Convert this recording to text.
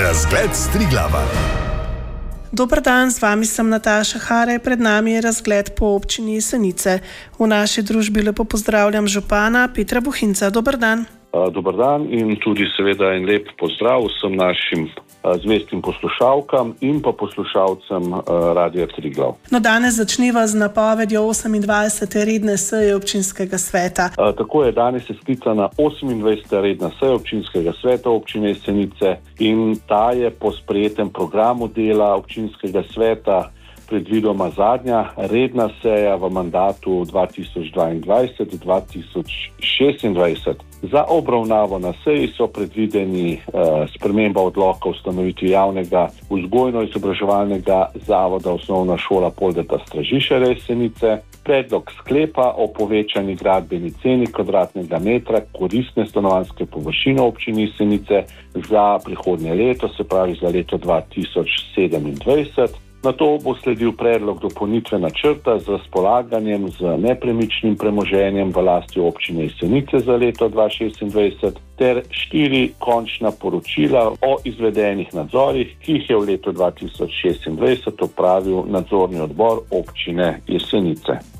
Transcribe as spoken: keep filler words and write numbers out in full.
Razgled Striglava. Dober dan, z vami sem Nataša Hare, pred nami je razgled po občini Jesenice. V naši družbi lepo pozdravljam župana Petra Buhinca. Dober dan. Dober dan in tudi seveda en lep pozdrav vsem našim zvestim poslušalkam in pa poslušalcem Radia Triglav. No, danes začniva z napovedjo osemindvajsete redne seje občinskega sveta. Tako je, danes je sklicana osemindvajseta redna seja občinskega sveta občine Jesenice in ta je po sprejetem programu dela občinskega sveta predvidoma zadnja redna seja v mandatu dva tisoč dvaindvajset do dva tisoč šestindvajset. Za obravnavo na seji so predvideni uh, sprememba odloka o ustanovitvi javnega vzgojno-izobraževalnega zavoda Osnovna šola Poldeta Stražišarja Jesenice, predlog sklepa o povečani gradbeni ceni kvadratnega metra koristne stanovanjske površine občine Jesenice za prihodnje leto, se pravi za leto dva tisoč sedemindvajset. Na to bo sledil predlog dopolnitve načrta z razpolaganjem z nepremičnim premoženjem v lasti občine Jesenice za leto dva tisoč šestindvajset ter štiri končna poročila o izvedenih nadzorih, ki jih je v letu dva tisoč šestindvajset opravil nadzorni odbor občine Jesenice.